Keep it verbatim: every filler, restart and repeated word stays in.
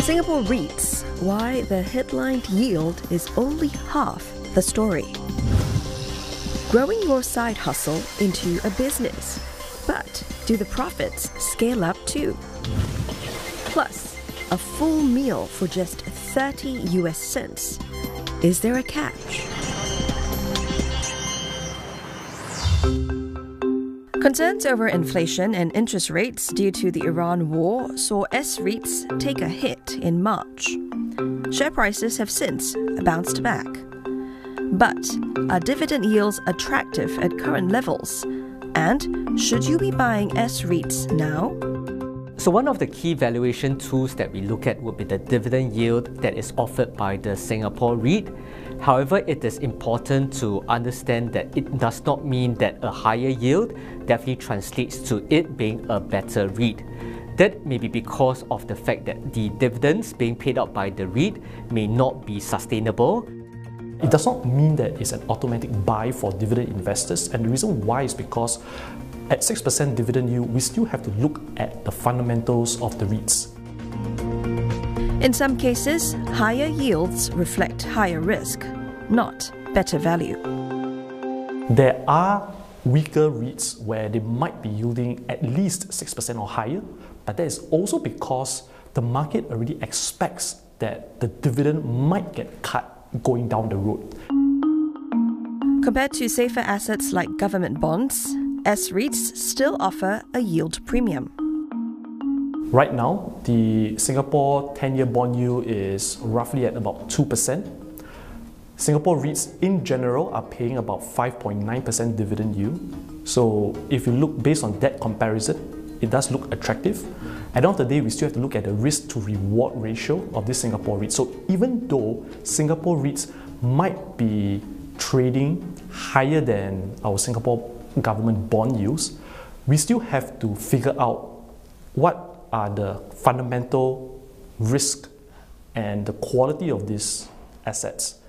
Singapore REITs, why the headlined yield is only half the story. Growing your side hustle into a business, but do the profits scale up too? Plus, a full meal for just thirty U S cents. Is there a catch? Concerns over inflation and interest rates due to the Iran war saw S-REITs take a hit in March. Share prices have since bounced back. But are dividend yields attractive at current levels? And should you be buying S-REITs now? So one of the key valuation tools that we look at would be the dividend yield that is offered by the Singapore REIT. However, it is important to understand that it does not mean that a higher yield definitely translates to it being a better REIT. That may be because of the fact that the dividends being paid out by the REIT may not be sustainable. It does not mean that it's an automatic buy for dividend investors, and the reason why is because at six percent dividend yield, we still have to look at the fundamentals of the REITs. In some cases, higher yields reflect higher risk, not better value. There are weaker REITs where they might be yielding at least six percent or higher, but that is also because the market already expects that the dividend might get cut going down the road. Compared to safer assets like government bonds, S-REITs still offer a yield premium. Right now, the Singapore ten-year bond yield is roughly at about two percent. Singapore REITs in general are paying about five point nine percent dividend yield. So if you look based on that comparison, it does look attractive. At the end of the day, we still have to look at the risk to reward ratio of this Singapore REIT. So even though Singapore REITs might be trading higher than our Singapore government bond yields, we still have to figure out what are the fundamental risk and the quality of these assets.